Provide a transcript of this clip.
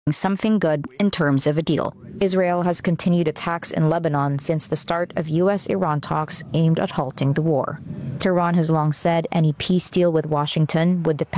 something good in terms of a deal. Israel has continued attacks in Lebanon since the start of U.S.-Iran talks aimed at halting the war. Tehran has long said any peace deal with Washington would depend